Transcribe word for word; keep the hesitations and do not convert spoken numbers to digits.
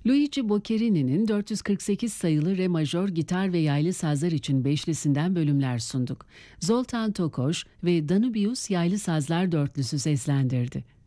Luigi Boccherini'nin dört yüz kırk sekiz sayılı re majör gitar ve yaylı sazlar için beşlisinden bölümler sunduk. Zoltán Tokos ve Danubius yaylı sazlar dörtlüsü seslendirdi.